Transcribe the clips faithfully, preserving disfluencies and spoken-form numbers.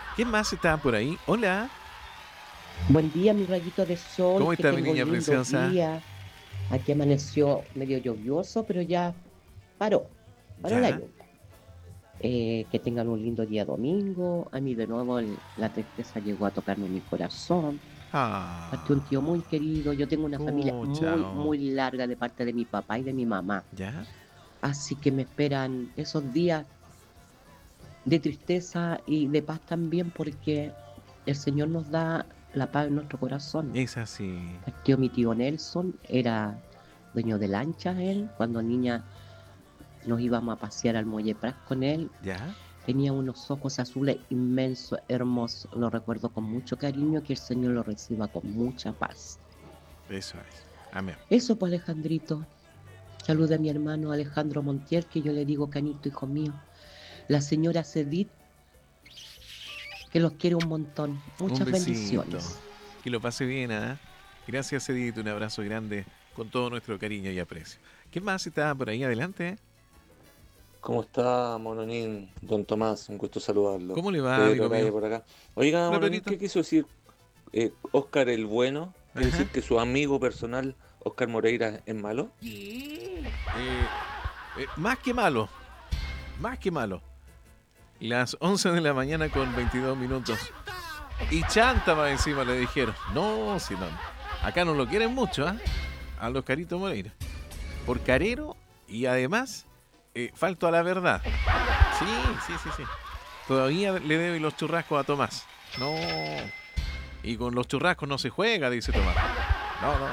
¿Quién más está por ahí? Hola. Buen día, mi rayito de sol, ¿Cómo que está mi tenga niña un lindo preciosa? día. Aquí amaneció medio lluvioso, pero ya paró, paró la Ya. lluvia. Eh, que tengan un lindo día domingo. A mí de nuevo el- la tristeza llegó a tocarme mi corazón. Partió un tío Ah. muy querido. Yo tengo una familia Pucha. muy, Oh. muy larga de parte de mi papá y de mi mamá. ¿Ya? Así que me esperan esos días de tristeza y de paz también, porque el Señor nos da la paz en nuestro corazón. Es así. Partió mi tío Nelson, era dueño de lanchas él. Cuando niña nos íbamos a pasear al Muelle Prat con él. ¿Ya? Tenía unos ojos azules inmensos, hermosos. Lo recuerdo con mucho cariño, que el Señor lo reciba con mucha paz. Eso es. Amén. Eso pues, Alejandrito. Saluda a mi hermano Alejandro Montiel, que yo le digo Canito, hijo mío. La señora Cedit, que los quiere un montón. Un Muchas besito. bendiciones. Que lo pase bien, ¿ah? Gracias, Edith. Un abrazo grande con todo nuestro cariño y aprecio. ¿Quién más está por ahí adelante? ¿Cómo está, Mononín? Don Tomás, un gusto saludarlo. ¿Cómo le va, Pedro amigo Araya mío? por acá. Oiga, Hola, Mononín, Pedrito. ¿qué quiso decir eh, Oscar el Bueno? ¿Quiere Ajá. decir que su amigo personal, Oscar Moreira, es malo? Eh, eh, más que malo. Más que malo. Las once de la mañana con veintidós minutos. Y chanta más encima le dijeron. No, si no. Acá no lo quieren mucho, ¿ah? A los Caritos Moreira. Por carero y además eh, falto a la verdad. Sí, sí, sí, sí. Todavía le debe los churrascos a Tomás. No. Y con los churrascos no se juega, dice Tomás. No, no.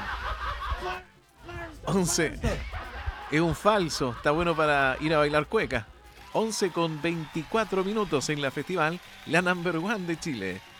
once. Es un falso. Está bueno para ir a bailar cueca. once con veinticuatro minutos en la festival, la number one de Chile.